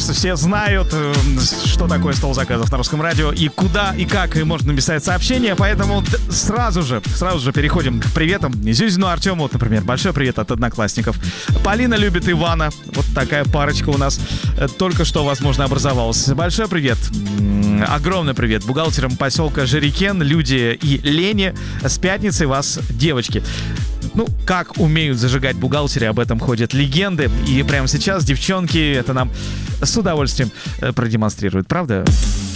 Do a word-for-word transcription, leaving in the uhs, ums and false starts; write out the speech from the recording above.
кажется, все знают, э, что такое стол заказов на Русском радио и куда и как можно написать сообщение. Поэтому сразу же, сразу же переходим к приветам. Зюзину Артему, вот, например, большой привет от одноклассников. Полина любит Ивана. Вот такая парочка у нас только что, возможно, образовалась. Большой привет. Огромный привет бухгалтерам поселка Жирикен, Люде и Лене. С пятницей вас, девочки. Ну, как умеют зажигать бухгалтеры, об этом ходят легенды. И прямо сейчас девчонки это нам с удовольствием продемонстрируют, правда?